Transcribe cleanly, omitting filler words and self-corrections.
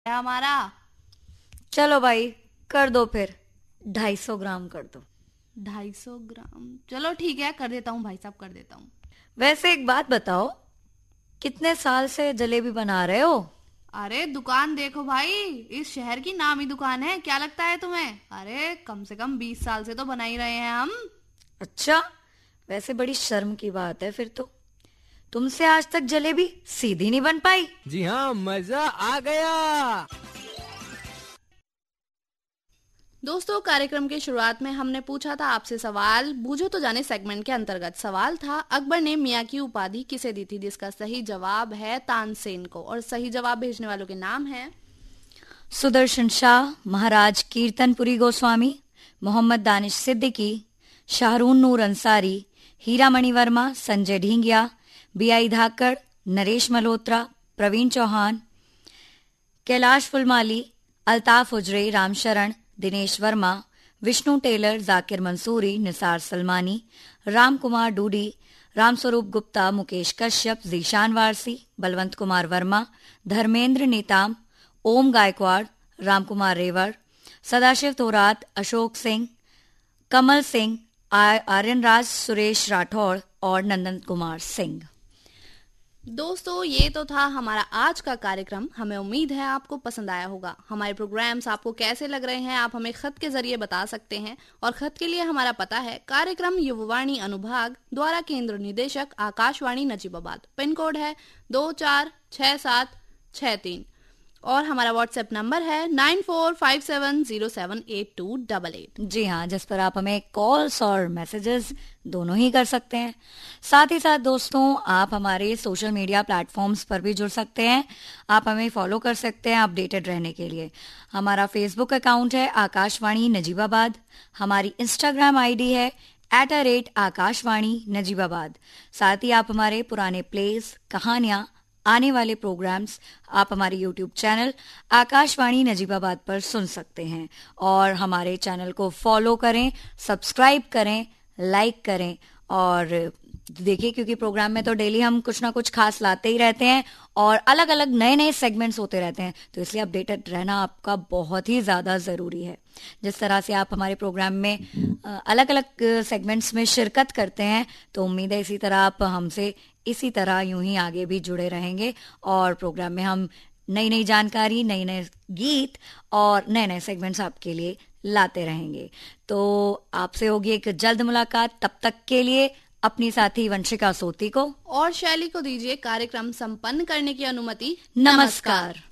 है हमारा। चलो भाई, कर दो फिर। 250 ग्राम कर दो। 250 ग्राम, चलो ठीक है, कर देता हूँ भाई साहब, कर देता हूँ। वैसे एक बात बताओ, कितने साल से जलेबी बना रहे हो? अरे दुकान देखो भाई, इस शहर की नामी दुकान है, क्या लगता है तुम्हें? अरे कम से कम 20 साल से तो बना ही रहे हैं हम। अच्छा, वैसे बड़ी शर्म की बात है फिर तो। तुमसे आज तक जलेबी सीधी नहीं बन पाई। जी हाँ, मजा आ गया। दोस्तों, कार्यक्रम की शुरुआत में हमने पूछा था आपसे सवाल, बूझो तो जाने सेगमेंट के अंतर्गत। सवाल था, अकबर ने मियाँ की उपाधि किसे दी थी? जिसका सही जवाब है तानसेन को। और सही जवाब भेजने वालों के नाम है सुदर्शन शाह, महाराज कीर्तनपुरी गोस्वामी, मोहम्मद दानिश सिद्दीकी, शाहरून नूर अंसारी, हीरामणि वर्मा, संजय ढींगिया, बीआई धाकड़, नरेश मल्होत्रा, प्रवीण चौहान, कैलाश फुलमाली, अल्ताफ उजरे, रामशरण, दिनेश वर्मा, विष्णु टेलर, जाकिर मंसूरी, निसार सलमानी, राम कुमार डूडी, रामस्वरूप गुप्ता, मुकेश कश्यप, जीशान वारसी, बलवंत कुमार वर्मा, धर्मेंद्र नेताम, ओम गायकवाड़, रामकुमार रेवर, सदाशिव थोरात, अशोक सिंह, कमल सिंह, आर्यन राज, सुरेश राठौड़ और नंदन कुमार सिंह। दोस्तों, ये तो था हमारा आज का कार्यक्रम। हमें उम्मीद है आपको पसंद आया होगा। हमारे प्रोग्राम्स आपको कैसे लग रहे हैं, आप हमें खत के जरिए बता सकते हैं। और खत के लिए हमारा पता है कार्यक्रम युववाणी अनुभाग, द्वारा केंद्र निदेशक, आकाशवाणी नजीबाबाद। पिन कोड है 246763। और हमारा व्हाट्सएप नंबर है 9457078288। जी हाँ, जिस पर आप हमें कॉल्स और मैसेजेस दोनों ही कर सकते हैं। साथ ही साथ दोस्तों, आप हमारे सोशल मीडिया प्लेटफॉर्म्स पर भी जुड़ सकते हैं। आप हमें फॉलो कर सकते हैं अपडेटेड रहने के लिए। हमारा फेसबुक अकाउंट है आकाशवाणी नजीबाबाद। हमारी इंस्टाग्राम आईडी है @आकाशवाणी नजीबाबाद। साथ ही आप हमारे पुराने प्लेस, कहानियां, आने वाले प्रोग्राम्स आप हमारे यूट्यूब चैनल आकाशवाणी नजीबाबाद पर सुन सकते हैं। और हमारे चैनल को फॉलो करें, सब्सक्राइब करें, लाइक करें और देखिए, क्योंकि प्रोग्राम में तो डेली हम कुछ ना कुछ खास लाते ही रहते हैं और अलग अलग नए नए सेगमेंट्स होते रहते हैं, तो इसलिए अपडेटेड रहना आपका बहुत ही ज्यादा जरूरी है। जिस तरह से आप हमारे प्रोग्राम में अलग अलग सेगमेंट्स में शिरकत करते हैं, तो उम्मीद है इसी तरह आप हमसे इसी तरह यूं ही आगे भी जुड़े रहेंगे और प्रोग्राम में हम नई नई जानकारी, नए नए गीत और नए नए सेगमेंट्स आपके लिए लाते रहेंगे। तो आपसे होगी एक जल्द मुलाकात। तब तक के लिए अपनी साथी वंशिका सोती को और शैली को दीजिए कार्यक्रम संपन्न करने की अनुमति। नमस्कार।